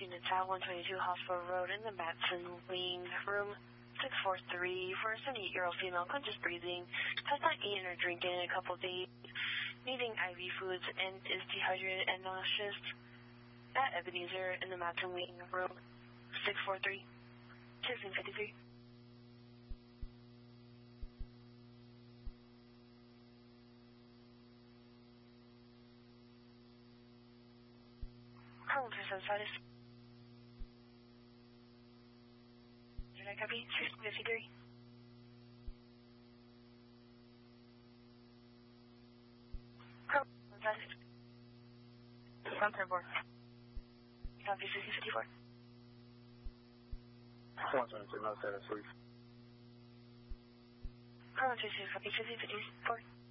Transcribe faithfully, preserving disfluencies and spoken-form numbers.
Unit Tower one twenty-two Hospital Road in the Matson Wing, room six four three, for a seventy-eight-year-old female, conscious breathing, has not eaten or drinking in a couple of days, needing I V fluids, and is dehydrated and nauseous. At Ebenezer in the Matson Wing, room six four three, sixteen fifty-three. Harlem for sinusitis. Did I copy? sixteen fifty-three. Harlem for sinusitis. one thirty-four. Copy sixteen fifty-four. one twenty-two, no status, please. Harlem for copy sixteen fifty-four.